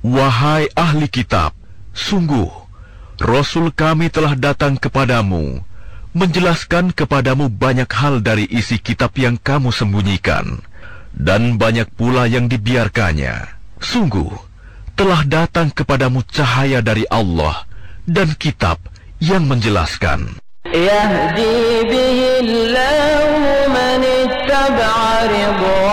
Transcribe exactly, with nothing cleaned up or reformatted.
Wahai ahli kitab, sungguh Rasul kami telah datang kepadamu, menjelaskan kepadamu banyak hal dari isi kitab yang kamu sembunyikan, dan banyak pula yang dibiarkannya. Sungguh, telah datang kepadamu cahaya dari Allah dan kitab yang menjelaskan. Yahdi bihillahu man ittaba'a ridwan